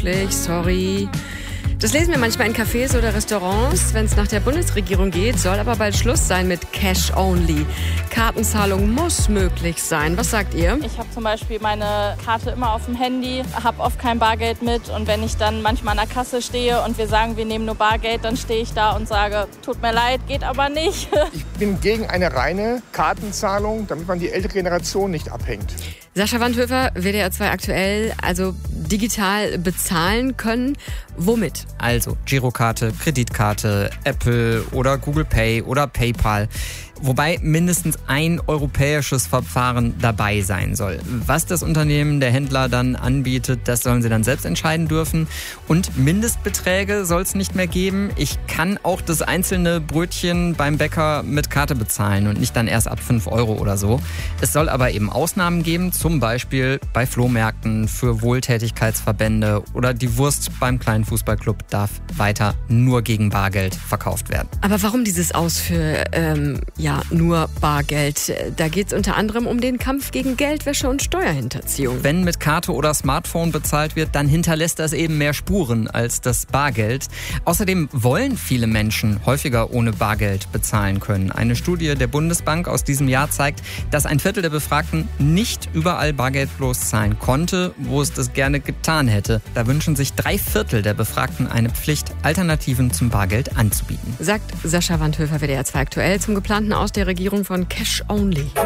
möglich, sorry. Das lesen wir manchmal in Cafés oder Restaurants. Wenn es nach der Bundesregierung geht, soll aber bald Schluss sein mit Cash Only. Kartenzahlung muss möglich sein. Was sagt ihr? Ich habe zum Beispiel meine Karte immer auf dem Handy, habe oft kein Bargeld mit. Und wenn ich dann manchmal an der Kasse stehe und wir sagen, wir nehmen nur Bargeld, dann stehe ich da und sage, tut mir leid, geht aber nicht. Ich bin gegen eine reine Kartenzahlung, damit man die ältere Generation nicht abhängt. Sascha Wandhöfer, WDR 2 aktuell, also digital bezahlen können. Womit? Also Girokarte, Kreditkarte, Apple oder Google Pay oder PayPal. Wobei mindestens ein europäisches Verfahren dabei sein soll. Was das Unternehmen, der Händler dann anbietet, das sollen sie dann selbst entscheiden dürfen. Und Mindestbeträge soll es nicht mehr geben. Ich kann auch das einzelne Brötchen beim Bäcker mit Karte bezahlen und nicht dann erst ab 5 Euro oder so. Es soll aber eben Ausnahmen geben, zum Beispiel bei Flohmärkten, für Wohltätigkeitsverbände oder die Wurst beim kleinen Fußballclub darf weiter nur gegen Bargeld verkauft werden. Aber warum dieses Aus für nur Bargeld? Da geht es unter anderem um den Kampf gegen Geldwäsche und Steuerhinterziehung. Wenn mit Karte oder Smartphone bezahlt wird, dann hinterlässt das eben mehr Spuren als das Bargeld. Außerdem wollen viele Menschen häufiger ohne Bargeld bezahlen können. Eine Studie der Bundesbank aus diesem Jahr zeigt, dass ein Viertel der Befragten nicht überall bargeldlos zahlen konnte, wo es das gerne getan hätte. Da wünschen sich 3/4 der Befragten eine Pflicht, Alternativen zum Bargeld anzubieten. Sagt Sascha Wandhöfer, WDR 2 aktuell, zum geplanten Aus der Regierung von Cash Only.